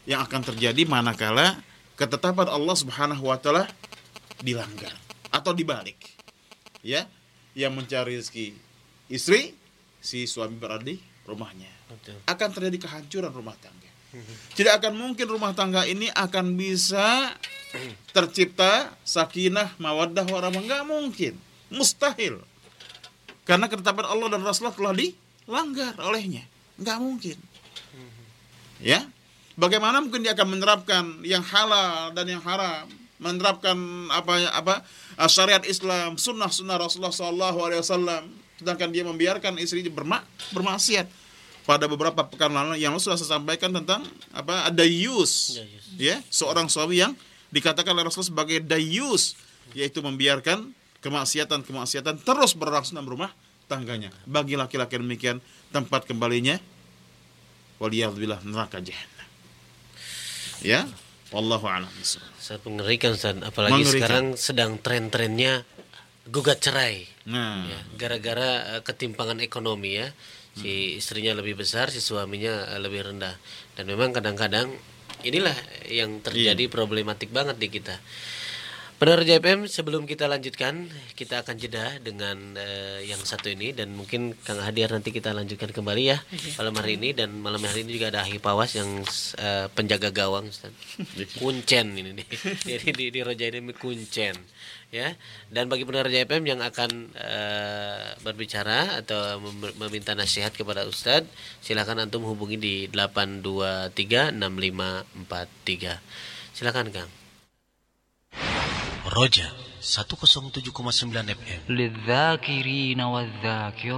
yang akan terjadi manakala ketetapan Allah Subhanahu wa taala dilanggar atau dibalik. Ya, yang mencari rezeki istri, si suami berada di rumahnya. Betul. Akan terjadi kehancuran rumah tangga. Tidak akan mungkin rumah tangga ini akan bisa tercipta sakinah, mawaddah, warahmah. Enggak mungkin. Mustahil. Karena ketetapan Allah dan Rasulullah telah dilanggar olehnya. Enggak mungkin. Ya. Bagaimana mungkin dia akan menerapkan yang halal dan yang haram, menerapkan syariat Islam, sunnah Rasulullah SAW, sedangkan dia membiarkan istrinya bermaksiat. Pada beberapa pekan lalu yang sudah saya sampaikan tentang dayus, ya, seorang suami yang dikatakan oleh Rasulullah sebagai dayus, yaitu membiarkan kemaksiatan terus berlangsung dalam rumah tangganya. Bagi laki-laki demikian, tempat kembalinya waliyadzubillah neraka jahanam. Ya, wallahu a'lam. Sangat mengerikan, Ustaz. Apalagi sekarang sedang tren-trennya gugat cerai. Nah, Ya, gara-gara ketimpangan ekonomi ya. Si istrinya lebih besar, si suaminya lebih rendah. Dan memang kadang-kadang inilah yang terjadi problematik banget di kita. Pendengar JFM, sebelum kita lanjutkan, kita akan jeda dengan yang satu ini, dan mungkin Kang Hadiar nanti kita lanjutkan kembali ya malam hari ini. Dan malam hari ini juga ada Ahi Pawas yang penjaga gawang, Ustaz. Kuncen ini nih. Jadi di Roja ini kuncen ya. Dan bagi pendengar JFM yang akan berbicara atau meminta nasihat kepada Ustaz, silakan antum hubungi di 8236543. Silakan Kang. Roja 107,9 FM. للذاكرين والذاكرات